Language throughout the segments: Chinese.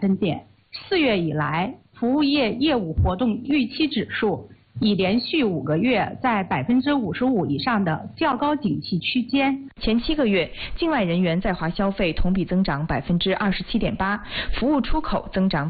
分点。4月以来，服务业业务活动预期指数已连续5个月在55%以上的较高景气区间。 前7个月，境外人员在华消费同比增长27.8%，服务出口增长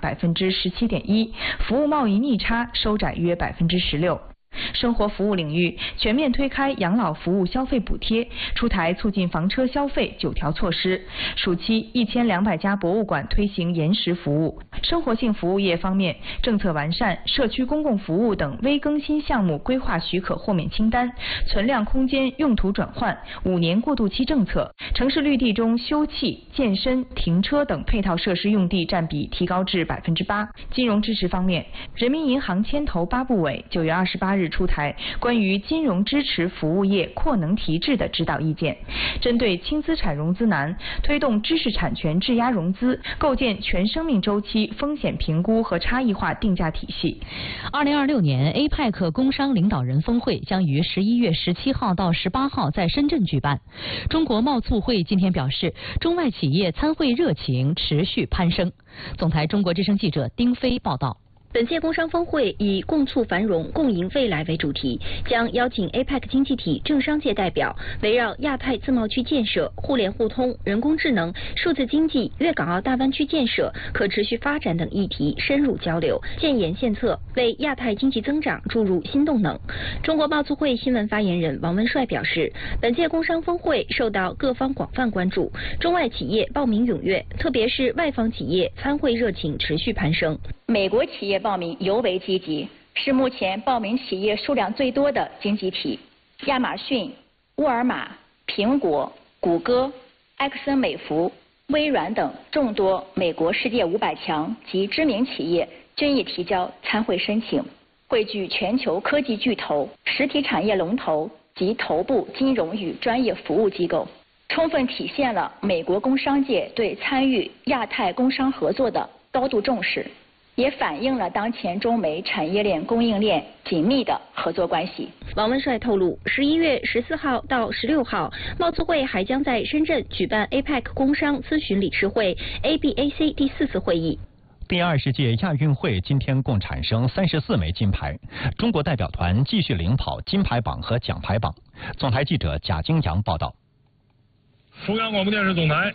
17.1%，服务贸易逆差收窄约16%。生活服务领域全面推开养老服务消费补贴，出台促进房车消费9条措施。暑期1200家博物馆推行延时服务。生活性服务业方面，政策完善社区公共服务等微更新项目规划许可豁免清单，存量空间用途转换5年过渡期政策。城市绿地中休憩、健身、停车等配套设施用地占比提高至8%。金融支持方面，人民银行牵头8部委9月28日出台关于金融支持服务业扩能提质的指导意见，针对轻资产融资难，推动知识产权质押融资，构建全生命周期风险评估和差异化定价体系。 2026年 APEC 工商领导人峰会将于11月17号到18号在深圳举办。中国贸促会今天表示，中外企业参会热情持续攀升。总台中国之声记者丁飞报道。 本届工商峰会以共促繁荣、共赢未来为主题，将邀请 APEC 经济体政商界代表，围绕亚太自贸区建设、互联互通、人工智能、数字经济、粤港澳大湾区建设、可持续发展等议题深入交流，建言献策，为亚太经济增长注入新动能。中国贸促会新闻发言人王文帅表示，本届工商峰会受到各方广泛关注，中外企业报名踊跃，特别是外方企业参会热情持续攀升。 美国企业报名尤为积极，是目前报名企业数量最多的经济体。亚马逊、沃尔玛、苹果、谷歌、埃克森美孚、微软等众多美国世界500强及知名企业均已提交参会申请，汇聚全球科技巨头、实体产业龙头及头部金融与专业服务机构，充分体现了美国工商界对参与亚太工商合作的高度重视，也反映了当前中美产业链供应链紧密的合作关系。 王文帅透露，11月14号到16号，贸促会还将在深圳举办 APEC 工商咨询理事会 ABAC 第4次会议。 第20届亚运会今天共产生34枚金牌，中国代表团继续领跑金牌榜和奖牌榜。总台记者贾京阳报道。 中央广播电视总台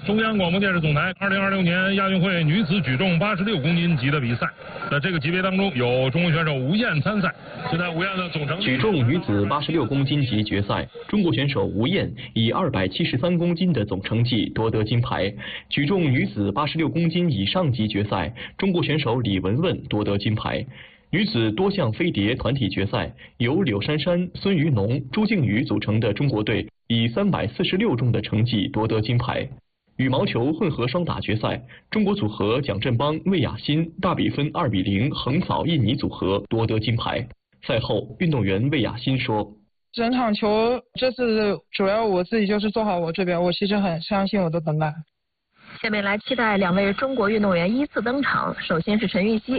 ，2026年亚运会女子举重86公斤级的比赛，在这个级别当中有中国选手吴燕参赛。现在吴燕的总成绩。 举重女子86公斤级决赛，中国选手吴燕以273公斤的总成绩夺得金牌。举重女子86公斤以上级决赛，中国选手李雯雯夺得金牌。女子多项飞碟团体决赛，由柳珊珊、孙于农、朱静宇组成的中国队以346中的成绩夺得金牌。羽毛球混合双打决赛，中国组合蒋振邦、魏雅欣大比分2-0横扫印尼组合夺得金牌。赛后，运动员魏雅欣说：“ 整场球这次主要我自己就是做好我这边，我其实很相信我的能耐。” 下面来期待2位中国运动员依次登场，首先是陈芋汐。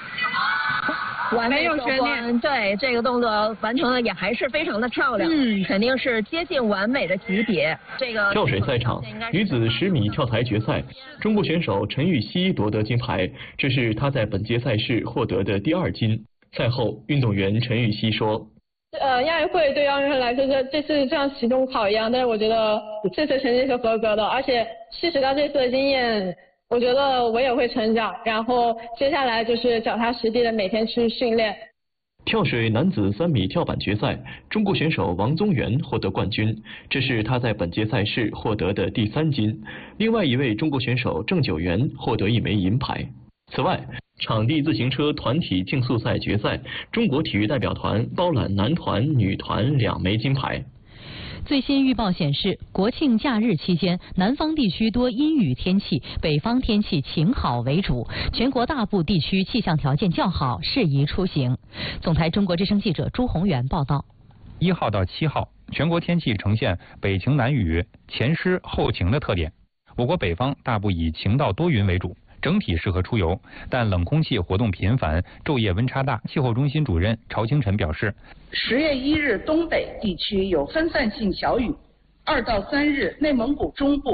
没有悬念， 对这个动作完成的也还是非常的漂亮，肯定是接近完美的级别。这个跳水赛场，女子10米跳台决赛，中国选手陈芋汐夺得金牌，这是她在本届赛事获得的第2金。赛后，运动员陈芋汐说：“ 亚运会对奥运会来说这是像期中考一样，但是我觉得这次成绩是合格的，而且吸取到这次的经验。”我觉得我也会成长，然后接下来就是脚踏实地的每天去训练。 跳水男子3米跳板决赛，中国选手王宗源获得冠军，这是他在本届赛事获得的第3金。另外一位中国选手郑九元获得1枚银牌。此外，场地自行车团体竞速赛决赛，中国体育代表团包揽男团、女团2枚金牌。 最新预报显示，国庆假日期间，南方地区多阴雨天气，北方天气晴好为主，全国大部地区气象条件较好，适宜出行。总台中国之声记者朱宏元报道。 1号到7号，全国天气呈现北晴南雨、前湿后晴的特点。我国北方大部以晴到多云为主，整体适合出游，但冷空气活动频繁，昼夜温差大。气候中心主任曹清晨表示 ，10月1日东北地区有分散性小雨，2到3日内蒙古中部